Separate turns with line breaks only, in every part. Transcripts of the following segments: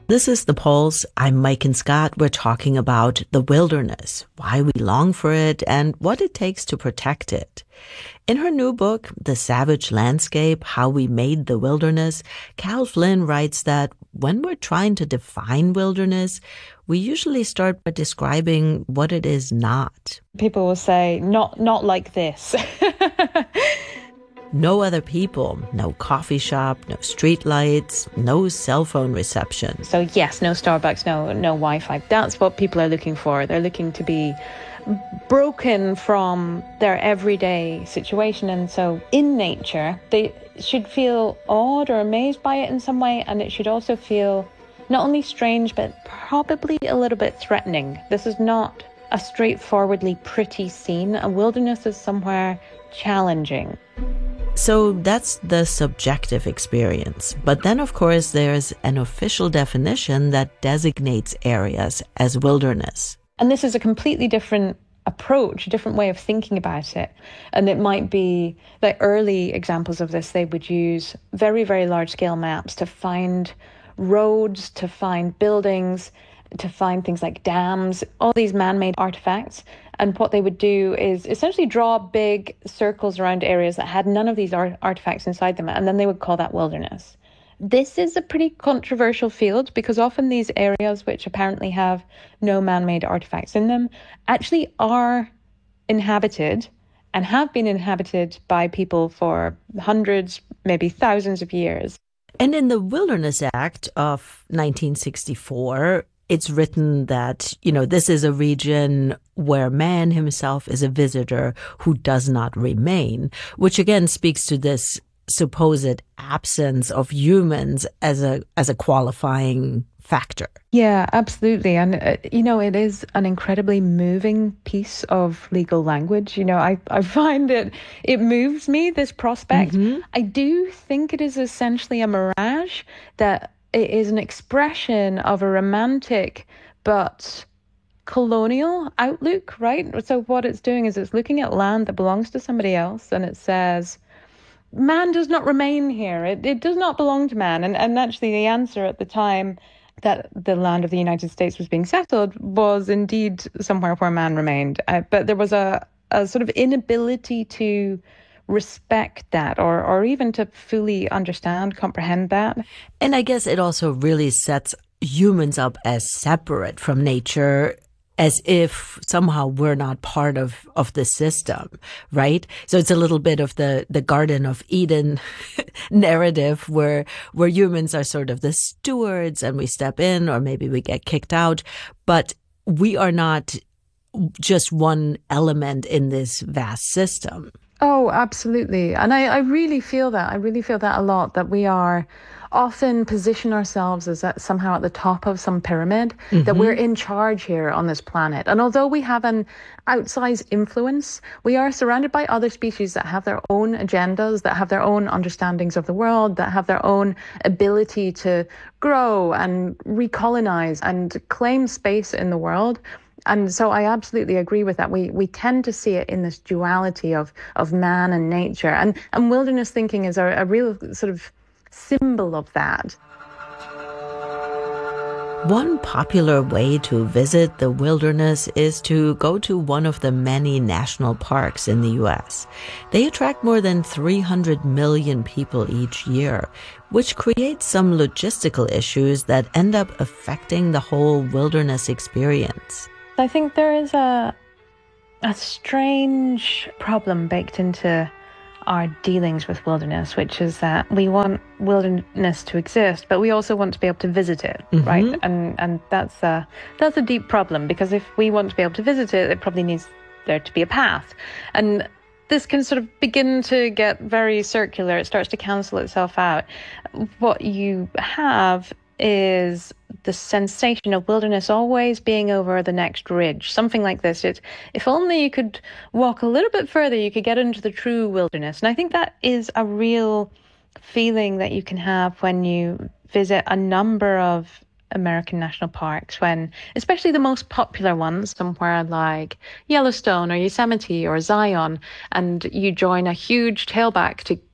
This is The Pulse. I'm Mike and Scott. We're talking about the wilderness, why we long for it, and what it takes to protect it. In her new book, The Savage Landscape, How We Made the Wilderness, Cal Flynn writes that when we're trying to define wilderness, we usually start by describing what it is not.
People will say, not like this.
No other people, no coffee shop, no street lights, no cell phone reception.
So yes, no Starbucks, no Wi-Fi. That's what people are looking for. They're looking to be broken from their everyday situation. And so in nature, they should feel awed or amazed by it in some way. And it should also feel not only strange, but probably a little bit threatening. This is not a straightforwardly pretty scene. A wilderness is somewhere challenging.
So that's the subjective experience. But then, of course, there's an official definition that designates areas as wilderness.
And this is a completely different approach, a different way of thinking about it. And it might be like early examples of this, they would use very, very large scale maps to find roads, to find buildings, to find things like dams, all these man-made artifacts. And what they would do is essentially draw big circles around areas that had none of these artifacts inside them, and then they would call that wilderness. This is a pretty controversial field because often these areas, which apparently have no man-made artifacts in them, actually are inhabited and have been inhabited by people for hundreds, maybe thousands of years.
And in the Wilderness Act of 1964, it's written that, this is a region where man himself is a visitor who does not remain, which again speaks to this supposed absence of humans as a qualifying factor.
Yeah, absolutely. And, it is an incredibly moving piece of legal language. I find it moves me, this prospect. Mm-hmm. I do think it is essentially a mirage, that it is an expression of a romantic but colonial outlook, right? So what it's doing is it's looking at land that belongs to somebody else, and it says, man does not remain here. It does not belong to man. And actually the answer at the time that the land of the United States was being settled was indeed somewhere where man remained. But there was a sort of inability to respect that or even to fully understand, comprehend that.
And I guess it also really sets humans up as separate from nature, as if somehow we're not part of the system, right? So it's a little bit of the Garden of Eden narrative where humans are sort of the stewards and we step in, or maybe we get kicked out, but we are not just one element in this vast system.
Oh, absolutely. And I really feel that. I really feel that a lot, that we are often position ourselves as somehow at the top of some pyramid, mm-hmm. that we're in charge here on this planet. And although we have an outsized influence, we are surrounded by other species that have their own agendas, that have their own understandings of the world, that have their own ability to grow and recolonize and claim space in the world. And so I absolutely agree with that. We tend to see it in this duality of man and nature. And wilderness thinking is a real sort of symbol of that.
One popular way to visit the wilderness is to go to one of the many national parks in the U.S. They attract more than 300 million people each year, which creates some logistical issues that end up affecting the whole wilderness experience.
I think there is a strange problem baked into our dealings with wilderness, which is that we want wilderness to exist, but we also want to be able to visit it, mm-hmm. right? And that's a deep problem, because if we want to be able to visit it, it probably needs there to be a path. And this can sort of begin to get very circular. It starts to cancel itself out. What you have is the sensation of wilderness always being over the next ridge, something like this. If only you could walk a little bit further, you could get into the true wilderness. And I think that is a real feeling that you can have when you visit a number of American national parks, when, especially the most popular ones, somewhere like Yellowstone or Yosemite or Zion, and you join a huge tailback to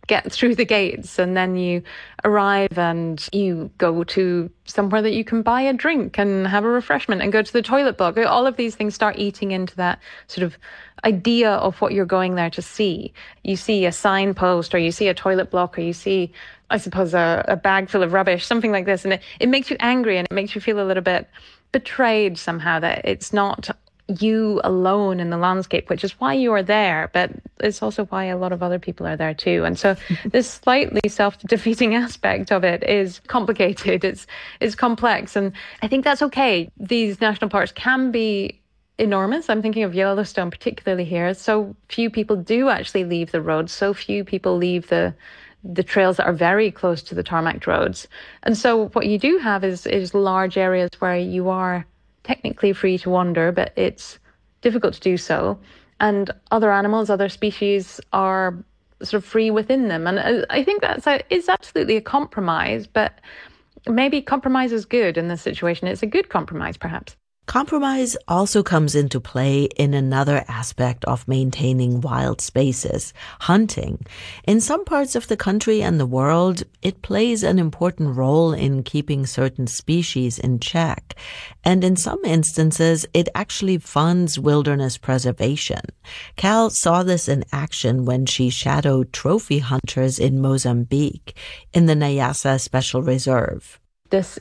get through the gates, and then you arrive and you go to somewhere that you can buy a drink and have a refreshment and go to the toilet block. All of these things start eating into that sort of idea of what you're going there to see. You see a signpost, or you see a toilet block, or you see, I suppose, a bag full of rubbish, something like this. And it makes you angry, and it makes you feel a little bit betrayed somehow, that it's not you alone in the landscape, which is why you are there, but it's also why a lot of other people are there too. And so this slightly self-defeating aspect of it is complicated. It's complex, and I think that's okay. These national parks can be enormous. I'm thinking of Yellowstone particularly here. So few people do actually leave the roads. So few people leave the trails that are very close to the tarmac roads. And so what you do have is large areas where you are technically free to wander, but it's difficult to do so. And other animals, other species are sort of free within them. And I think it's absolutely a compromise, but maybe compromise is good in this situation. It's a good compromise, perhaps.
Compromise also comes into play in another aspect of maintaining wild spaces, hunting. In some parts of the country and the world, it plays an important role in keeping certain species in check. And in some instances, it actually funds wilderness preservation. Cal saw this in action when she shadowed trophy hunters in Mozambique, in the Nyassa Special Reserve.
It's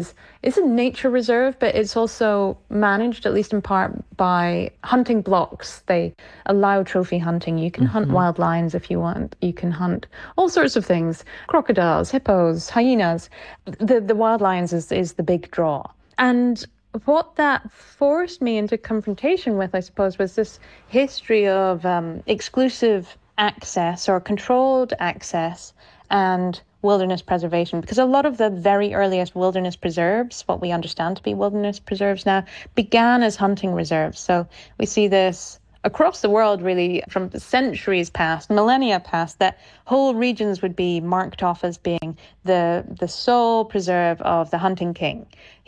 a nature reserve, but it's also managed, at least in part, by hunting blocks. They allow trophy hunting. You can hunt wild lions if you want. You can hunt all sorts of things: crocodiles, hippos, hyenas. The wild lions is the big draw. And what that forced me into confrontation with, I suppose, was this history of exclusive access or controlled access and wilderness preservation, because a lot of the very earliest wilderness preserves, what we understand to be wilderness preserves now, began as hunting reserves. So we see this across the world, really, from centuries past, millennia past, that whole regions would be marked off as being the sole preserve of the hunting king.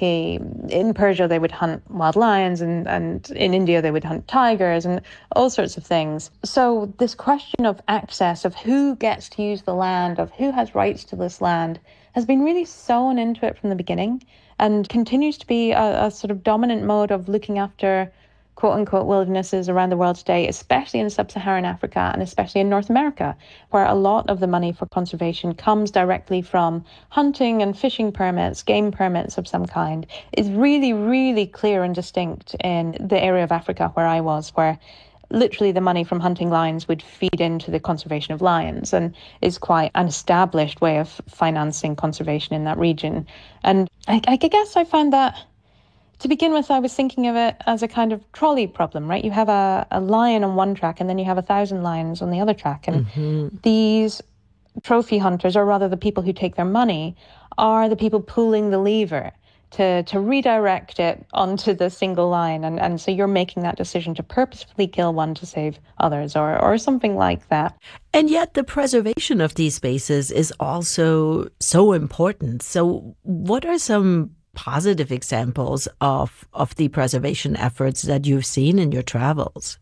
In Persia, they would hunt wild lions, and in India, they would hunt tigers and all sorts of things. So this question of access, of who gets to use the land, of who has rights to this land, has been really sewn into it from the beginning, and continues to be a sort of dominant mode of looking after quote-unquote wildernesses around the world today, especially in sub-Saharan Africa and especially in North America, where a lot of the money for conservation comes directly from hunting and fishing permits, game permits of some kind. It's really, really clear and distinct in the area of Africa where I was, where literally the money from hunting lions would feed into the conservation of lions, and is quite an established way of financing conservation in that region. And I guess I found that, to begin with, I was thinking of it as a kind of trolley problem, right? You have a lion on one track, and then you have 1,000 lions on the other track. And these trophy hunters, or rather the people who take their money, are the people pulling the lever to redirect it onto the single line. And so you're making that decision to purposefully kill one to save others, or something like that.
And yet the preservation of these spaces is also so important. So what are some positive examples of the preservation efforts that you've seen in your travels?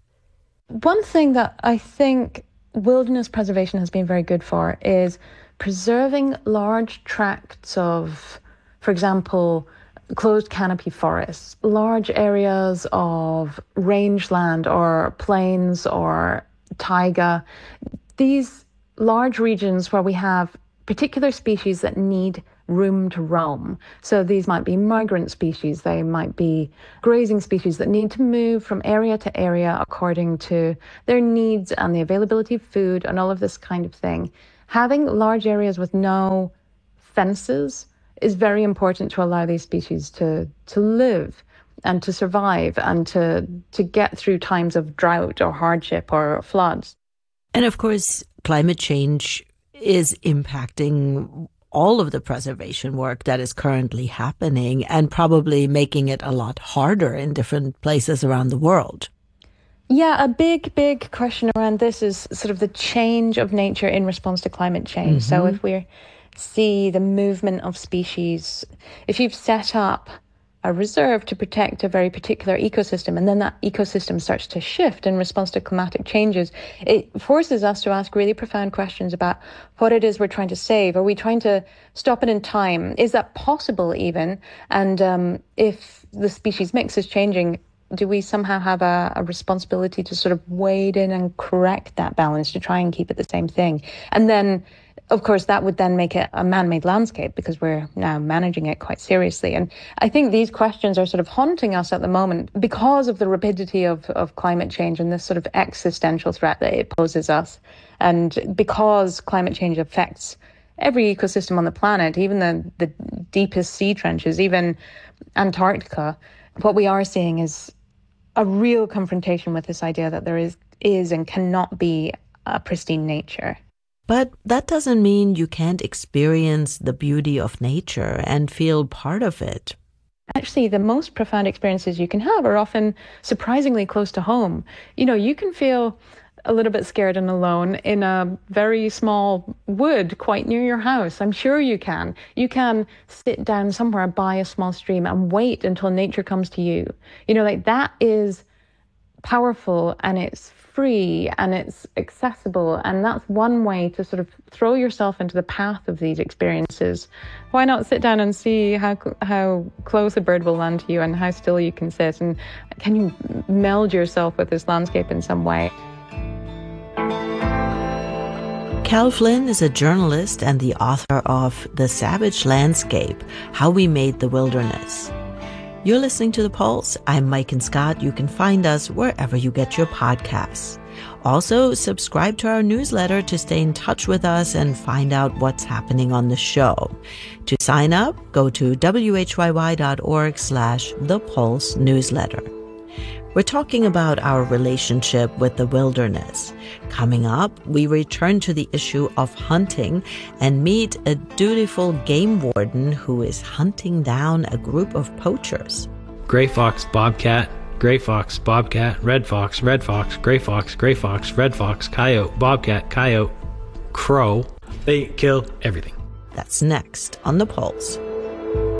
One thing that I think wilderness preservation has been very good for is preserving large tracts of, for example, closed canopy forests, large areas of rangeland or plains or taiga. These large regions where we have particular species that need room to roam. So these might be migrant species, they might be grazing species that need to move from area to area according to their needs and the availability of food and all of this kind of thing. Having large areas with no fences is very important to allow these species to live and to survive and to get through times of drought or hardship or floods.
And of course, climate change is impacting all of the preservation work that is currently happening, and probably making it a lot harder in different places around the world.
Yeah, a big question around this is sort of the change of nature in response to climate change. So if we see the movement of species, if you've set up a reserve to protect a very particular ecosystem, and then that ecosystem starts to shift in response to climatic changes, it forces us to ask really profound questions about what it is we're trying to save. Are we trying to stop it in time? Is that possible even? And if the species mix is changing, do we somehow have a responsibility to sort of wade in and correct that balance to try and keep it the same thing? And then, of course, that would then make it a man-made landscape because we're now managing it quite seriously. And I think these questions are sort of haunting us at the moment because of the rapidity of climate change and this sort of existential threat that it poses us. And because climate change affects every ecosystem on the planet, even the deepest sea trenches, even Antarctica, what we are seeing is a real confrontation with this idea that there is and cannot be a pristine nature.
But that doesn't mean you can't experience the beauty of nature and feel part of it.
Actually, the most profound experiences you can have are often surprisingly close to home. You know, you can feel a little bit scared and alone in a very small wood quite near your house. I'm sure you can. You can sit down somewhere by a small stream and wait until nature comes to you. You know, like that is powerful and it's free and it's accessible, and that's one way to sort of throw yourself into the path of these experiences. Why not sit down and see how close a bird will land to you and how still you can sit, and can you meld yourself with this landscape in some way?
Cal Flynn is a journalist and the author of The Savage Landscape: How We Made the Wilderness. You're listening to The Pulse. I'm Maiken Scott. You can find us wherever you get your podcasts. Also, subscribe to our newsletter to stay in touch with us and find out what's happening on the show. To sign up, go to whyy.org/thepulse newsletter. We're talking about our relationship with the wilderness. Coming up, we return to the issue of hunting and meet a dutiful game warden who is hunting down a group of poachers.
Gray fox, bobcat, gray fox, bobcat, red fox, gray fox, red fox, coyote, bobcat, coyote, crow. They kill everything.
That's next on The Pulse.